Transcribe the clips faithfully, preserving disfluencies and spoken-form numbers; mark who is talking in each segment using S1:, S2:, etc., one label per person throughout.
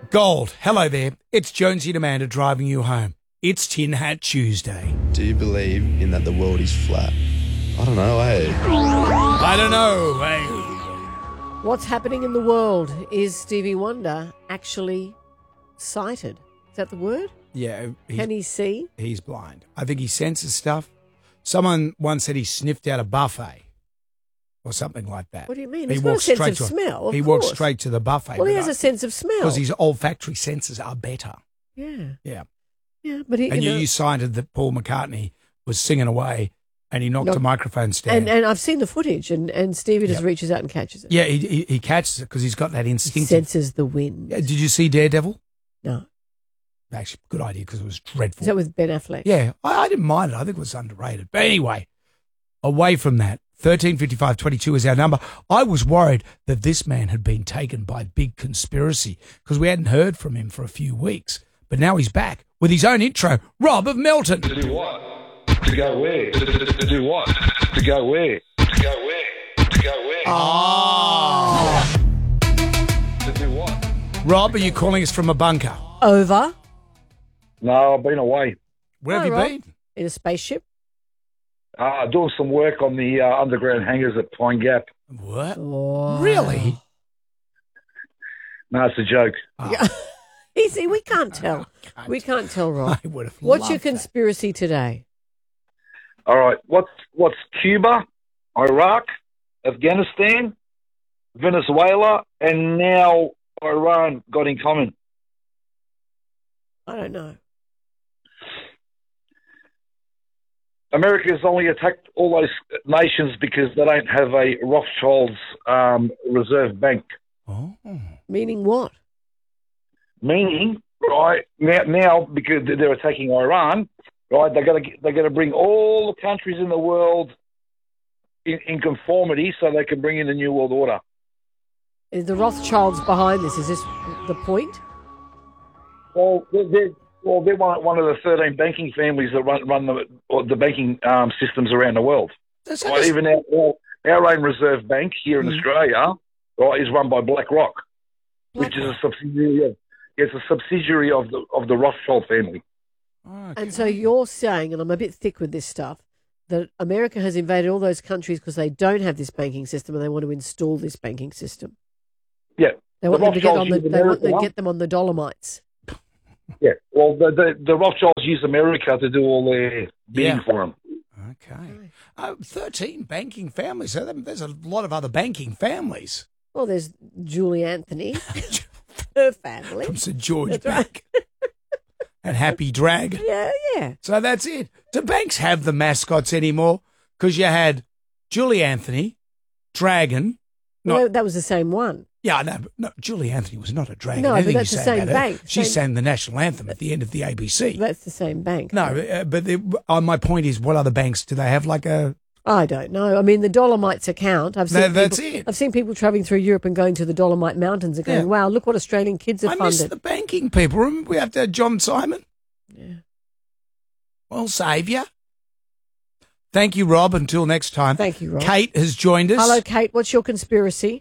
S1: Gold, hello there. It's Jonesy and Amanda driving you home. It's Tin Hat Tuesday.
S2: Do you believe in that the world is flat? I don't know, eh?
S1: I don't know, hey.
S3: What's happening in the world? Is Stevie Wonder actually sighted? Is that the word?
S1: Yeah. He's,
S3: Can he see?
S1: He's blind. I think he senses stuff. Someone once said he sniffed out a buffet or something like that.
S3: What do you mean?
S1: He
S3: He's got a
S1: walks
S3: sense
S1: straight
S3: of
S1: to
S3: smell, of
S1: He walks
S3: course.
S1: straight to the buffet.
S3: Well, he
S1: but
S3: has
S1: I-
S3: a sense of smell.
S1: Because his olfactory senses are better.
S3: Yeah.
S1: Yeah.
S3: Yeah, but he,
S1: And
S3: you
S1: you,
S3: know,
S1: you cited that Paul McCartney was singing away and he knocked
S3: Knock-
S1: a microphone stand.
S3: and, and I've seen the footage, and, and Stevie just
S1: Yep.
S3: reaches out and catches it.
S1: yeah, he, he, he catches it because he's got that
S3: He
S1: instinctive.
S3: senses the wind.
S1: Yeah, did you see Daredevil?
S3: No.
S1: Actually, good idea because it was dreadful.
S3: Is that with Ben Affleck?
S1: Yeah, I, I didn't mind it. I think it was underrated. But anyway, away from that, thirteen fifty-five twenty-two is our number. I was worried that this man had been taken by big conspiracy because we hadn't heard from him for a few weeks. But now he's back with his own intro, Rob of Melton.
S4: To do what? To go where? To, to, to do what? To go where? To go where? To go where?
S1: Oh.
S4: To do what?
S1: Rob, are you calling us from a bunker?
S3: Over
S4: No, I've been away.
S1: Where have
S3: Hi,
S1: you
S3: Rob.
S1: been?
S3: in a spaceship.
S4: Uh, doing some work on the uh, underground hangars at Pine Gap.
S1: What?
S3: Oh.
S1: Really?
S4: No, it's a joke.
S1: Oh,
S3: Easy, we can't tell. We can't tell, Rob.
S1: I would have
S3: What's
S1: loved
S3: your
S1: that.
S3: conspiracy today?
S4: All right, what's what's Cuba, Iraq, Afghanistan, Venezuela, and now Iran got in common?
S3: I don't know.
S4: America has only attacked all those nations because they don't have a Rothschild's um, reserve bank.
S1: Oh.
S3: Meaning what?
S4: Meaning, right now, now because they're attacking Iran, right? They're going to they're going to bring all the countries in the world in, in conformity, so they can bring in the new world order.
S3: Is the Rothschilds behind this? Is this the point?
S4: Well, they're, they're well they're one, one of the thirteen banking families that run run the or the banking um, systems around the world.
S1: That's
S4: Right? Even our, our our own reserve bank here in
S1: Mm.
S4: Australia, right, is run by BlackRock, which is a
S3: BlackRock.
S4: subsidiary of it's a subsidiary of the of the Rothschild family.
S1: Okay.
S3: And so you're saying, and I'm a bit thick with this stuff, that America has invaded all those countries because they don't have this banking system and they want to install this banking system.
S4: Yeah.
S3: They want
S4: The
S3: them to get on the.
S4: Rothschilds use
S3: They want to
S4: America.
S3: get them on the Dolomites.
S4: Yeah, well, the, the the Rothschilds use America to do all their bidding
S1: Yeah.
S4: for them.
S1: Okay. Uh, thirteen banking families. So that- there's a lot of other banking families
S3: Well, there's Julie Anthony, her family.
S1: from St George
S3: That's right.
S1: Bank and Happy Dragon.
S3: Yeah, yeah.
S1: So that's it. Do banks have the mascots anymore? Because you had Julie Anthony, Dragon.
S3: Well,
S1: Not,
S3: that was the same one.
S1: yeah, no, but no, Julie Anthony was not a dragon.
S3: No, but
S1: Anything
S3: that's
S1: you
S3: the
S1: say
S3: same
S1: about her,
S3: bank.
S1: She
S3: Same-
S1: sang the national anthem at the end of the A B C.
S3: That's the same bank.
S1: No, uh, but the, uh, my point is, what other banks do they have? Like a
S3: I don't know. I mean, the Dolomites account. I've seen
S1: No, that's
S3: people,
S1: it.
S3: I've seen people traveling through Europe and going to the Dolomite Mountains and going,
S1: Yeah.
S3: "Wow, look what Australian kids have
S1: I miss
S3: funded."
S1: the banking people. Remember, we have to have John Simon.
S3: Yeah.
S1: Well, saviour. Thank you, Rob. Until next time.
S3: Thank you, Rob.
S1: Kate has joined us.
S3: Hello, Kate. What's your conspiracy?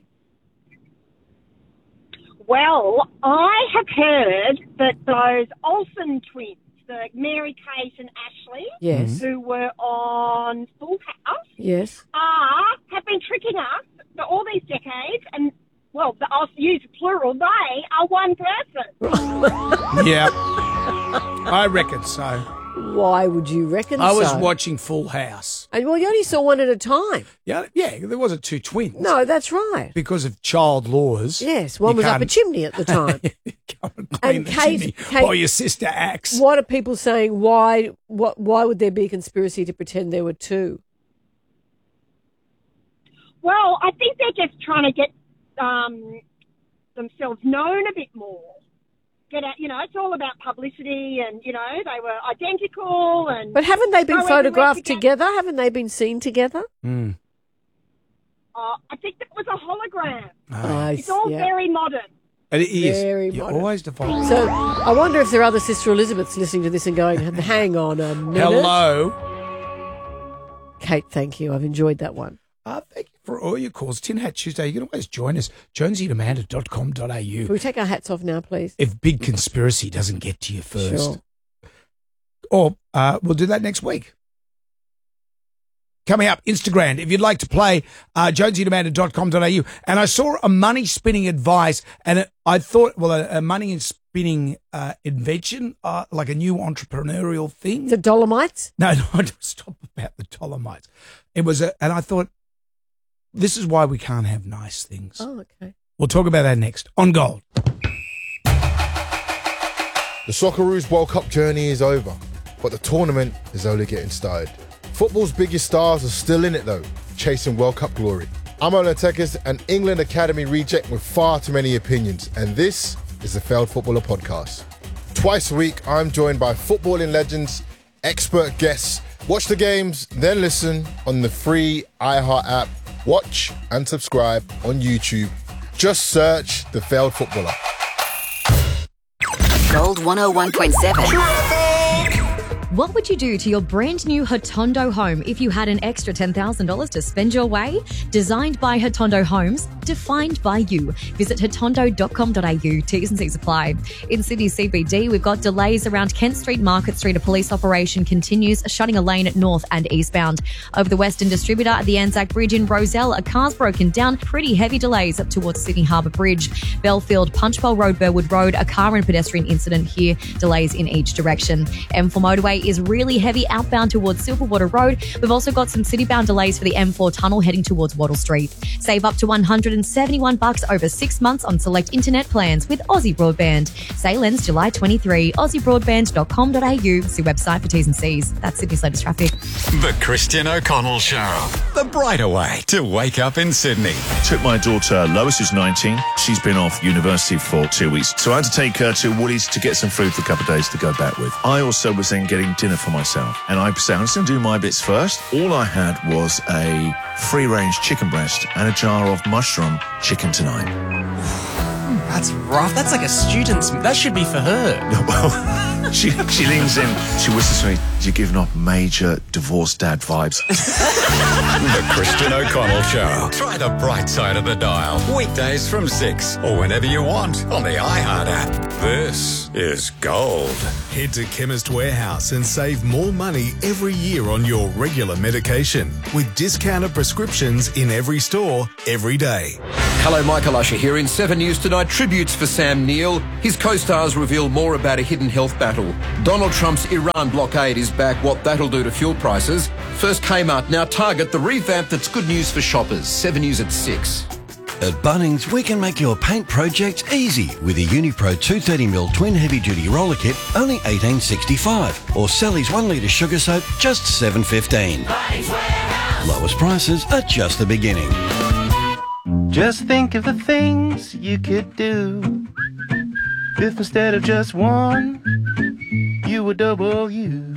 S5: Well, I have heard that those Olsen twins, the Mary Kate and Ashley,
S3: Yes.
S5: who were on Full House,
S3: Yes.
S5: are have been tricking us for all these decades, and well, the- I'll use plural. They are one person.
S1: Yeah, I reckon so.
S3: Why would you reckon
S1: I was
S3: so?
S1: watching Full House.
S3: And well, you only saw one at a time.
S1: Yeah, yeah. There wasn't two twins.
S3: No, that's right.
S1: because of child laws.
S3: Yes, one
S1: you
S3: was up a
S1: can't-
S3: chimney at the time.
S1: Come and clean
S3: And
S1: the
S3: Kate-
S1: chimney
S3: Kate-
S1: while your sister acts.
S3: What are people saying? Why? What? Why would there be a conspiracy to pretend there were two?
S5: Well, I think they're just trying to get um, themselves known a bit more. Get out, you know, it's all about publicity, and you know, they were identical, and
S3: But haven't they been
S5: go everywhere
S3: photographed together? Haven't they been seen together?
S1: Mm.
S5: Uh, I think that was a hologram.
S1: Oh,
S5: It's all
S3: yeah.
S5: very modern.
S1: and it is.
S3: Very
S1: You
S3: modern.
S1: always define.
S3: So I wonder if there are other Sister Elizabeths listening to this and going, "Hang on a minute."
S1: Hello.
S3: Kate. Thank you. I've enjoyed that one.
S1: Uh, thank you for all your calls. Tin Hat Tuesday. You can always join us. jonesy and amanda dot com dot a u.
S3: Can we take our hats off now, please?
S1: If Big Conspiracy doesn't get to you first.
S3: Sure.
S1: Or uh, we'll do that next week. Coming up, Instagram, if you'd like to play, uh, jonesy and amanda dot com dot a u. And I saw a money spinning advice, and it, I thought, well, a, a money spinning uh, invention, uh, like a new entrepreneurial thing.
S3: The Dolomites?
S1: No, no, stop about the Dolomites. It was, a, and I thought, this is why we can't have nice things.
S3: Oh, okay.
S1: We'll talk about that next on Gold.
S6: The Socceroos World Cup journey is over, but the tournament is only getting started. Football's biggest stars are still in it though, chasing World Cup glory. I'm Ola Tekis, an England Academy reject with far too many opinions, and this is the Failed Footballer Podcast. Twice a week, I'm joined by footballing legends, expert guests. Watch the games, then listen on the free iHeart app. Watch and subscribe on YouTube. Just search The Failed Footballer.
S7: Gold one oh one point seven.
S8: What would you do to your brand new Hotondo home if you had an extra ten thousand dollars to spend your way? Designed by Hotondo Homes, defined by you. Visit hotondo dot com dot a u. T's and C's apply. In Sydney C B D, we've got delays around Kent Street, Market Street. A police operation continues, shutting a lane north and eastbound. Over the Western Distributor at the Anzac Bridge in Roselle, a car's broken down. Pretty heavy delays up towards Sydney Harbour Bridge. Belfield, Punchbowl Road, Burwood Road, a car and pedestrian incident here. Delays in each direction. M four motorway is really heavy outbound towards Silverwater Road. We've also got some city-bound delays for the M four tunnel heading towards Wattle Street. Save up to one hundred seventy-one bucks over six months on select internet plans with Aussie Broadband. Sale ends July twenty-third. aussie broadband dot com dot a u. See website for T's and C's. That's Sydney's latest traffic.
S9: The Christian O'Connell Show. The brighter way to wake up in Sydney.
S10: Took my daughter Lois, who's nineteen. She's been off university for two weeks. So I had to take her to Woolies to get some food for a couple of days to go back with. I also was then getting dinner for myself. And I said, I'm just going to do my bits first. All I had was a free-range chicken breast and a jar of mushroom chicken tonight.
S11: That's rough. That's like a student's... That should be for her.
S10: Well, she, she leans in. She whispers to me, you're giving off major divorced dad vibes.
S9: The Christian O'Connell Show. Try the bright side of the dial. Weekdays from six or whenever you want on the iHeart app. This is Gold.
S12: Head to Chemist Warehouse and save more money every year on your regular medication with discounted prescriptions in every store, every day.
S13: Hello, Michael Usher here. In seven News tonight, tributes for Sam Neill. His co-stars reveal more about a hidden health battle. Donald Trump's Iran blockade is back, what that'll do to fuel prices. First Kmart, now Target, the revamp that's good news for shoppers. seven News at six.
S14: At Bunnings, we can make your paint project easy with a Unipro two thirty mil twin heavy-duty roller kit, only eighteen dollars sixty-five, or Sally's one litre sugar soap, just seven dollars fifteen. Lowest prices are just the beginning.
S15: Just think of the things you could do if instead of just one, you were double you.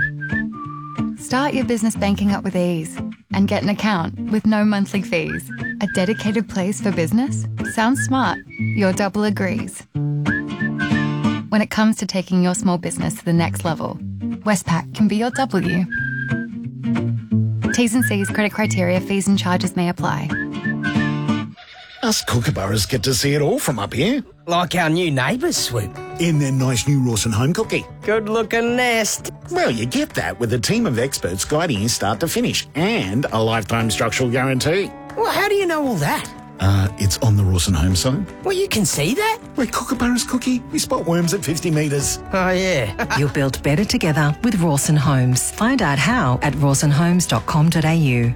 S16: Start your business banking up with ease and get an account with no monthly fees. A dedicated place for business? Sounds smart. Your double agrees. When it comes to taking your small business to the next level, Westpac can be your W. T's and C's, credit criteria, fees and charges may apply.
S17: Us kookaburras get to see it all from up here.
S11: Like our new neighbours, Swoop.
S17: In their nice new Rawson home cookie.
S11: Good-looking nest.
S17: Well, you get that with a team of experts guiding you start to finish and a lifetime structural guarantee.
S11: Well, how do you know all that?
S17: Uh, it's on the Rawson home site.
S11: Well, you can see that?
S17: Where kookaburras cookie, we spot worms at fifty metres.
S11: Oh, yeah.
S18: You're built better together with Rawson Homes. Find out how at rawson homes dot com dot a u.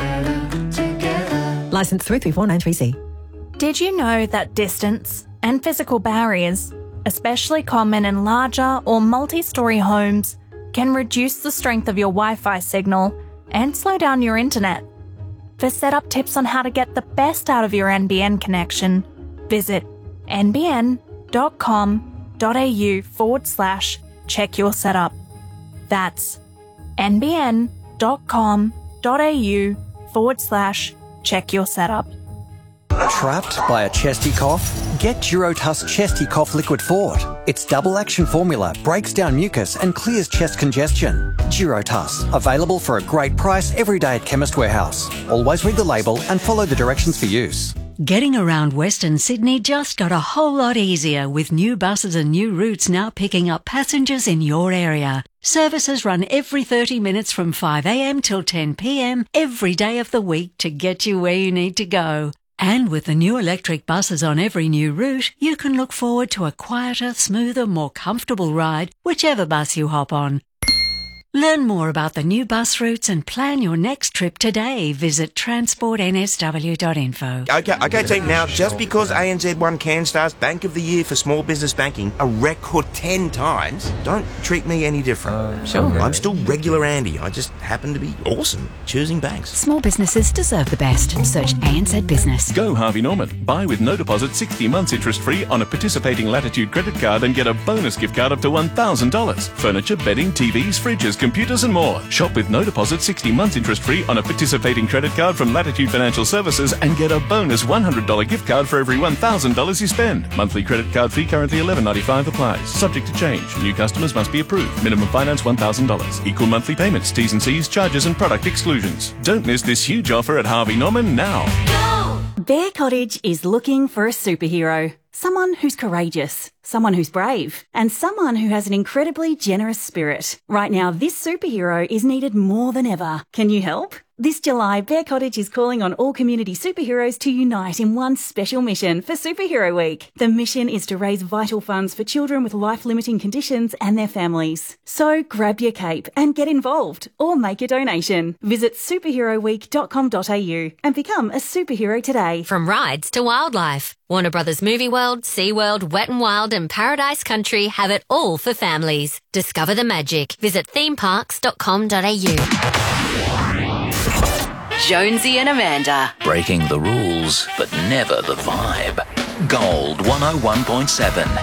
S18: Licence three three four nine three C.
S19: Did you know that distance and physical barriers, especially common in larger or multi-storey homes, can reduce the strength of your Wi-Fi signal and slow down your internet? For setup tips on how to get the best out of your N B N connection, visit nbn.com.au forward slash check your setup. That's nbn.com.au forward slash check your setup.
S20: Trapped by a chesty cough? Get Durotus Chesty Cough Liquid Fort. Its double action formula breaks down mucus and clears chest congestion. Durotus, available for a great price every day at Chemist Warehouse. Always read the label and follow the directions for use.
S21: Getting around Western Sydney just got a whole lot easier with new buses and new routes now picking up passengers in your area. Services run every thirty minutes from five a m till ten p m every day of the week to get you where you need to go. And with the new electric buses on every new route, you can look forward to a quieter, smoother, more comfortable ride, whichever bus you hop on. Learn more about the new bus routes and plan your next trip today. Visit transport n s w dot info.
S22: Okay, okay, team. Now, just because A N Z won CanStar's Bank of the Year for small business banking a record ten times, don't treat me any different. Uh, sure. I'm still regular Andy. I just happen to be awesome choosing banks.
S23: Small businesses deserve the best. Search A N Z Business.
S24: Go Harvey Norman. Buy with no deposit, sixty months interest free on a participating Latitude credit card and get a bonus gift card up to one thousand dollars. Furniture, bedding, T Vs, fridges, computers and more. Shop with no deposit, sixty months interest free on a participating credit card from Latitude Financial Services and get a bonus one hundred dollars gift card for every one thousand dollars you spend. Monthly credit card fee currently eleven ninety-five applies. Subject to change. New customers must be approved. Minimum finance one thousand dollars. Equal monthly payments. T's and C's, charges and product exclusions. Don't miss this huge offer at Harvey Norman now.
S25: Bear Cottage is looking for a superhero. Someone who's courageous, someone who's brave, and someone who has an incredibly generous spirit. Right now, this superhero is needed more than ever. Can you help? This July, Bear Cottage is calling on all community superheroes to unite in one special mission for Superhero Week. The mission is to raise vital funds for children with life-limiting conditions and their families. So grab your cape and get involved or make a donation. Visit superhero week dot com dot a u and become a superhero today.
S26: From rides to wildlife, Warner Brothers Movie World, SeaWorld, Wet n Wild and Paradise Country have it all for families. Discover the magic. Visit theme parks dot com dot a u.
S7: Jonesy and Amanda.
S27: Breaking the rules, but never the vibe. Gold one oh one point seven.